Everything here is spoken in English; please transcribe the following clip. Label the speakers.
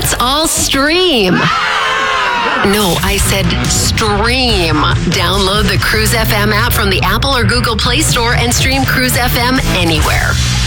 Speaker 1: Let's all stream. No, I said stream. Download the Cruise FM app from the Apple or Google Play Store and stream Cruise FM anywhere.